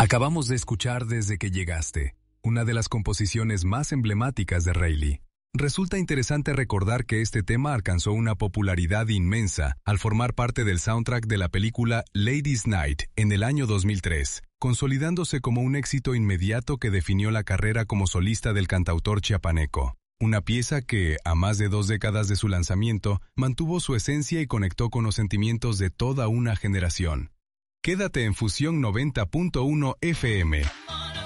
Acabamos de escuchar Desde que llegaste, una de las composiciones más emblemáticas de Reilly. Resulta interesante recordar que este tema alcanzó una popularidad inmensa al formar parte del soundtrack de la película Ladies' Night en el año 2003, consolidándose como un éxito inmediato que definió la carrera como solista del cantautor chiapaneco. Una pieza que, a más de 2 décadas de su lanzamiento, mantuvo su esencia y conectó con los sentimientos de toda una generación. Quédate en Fusión 90.1 FM.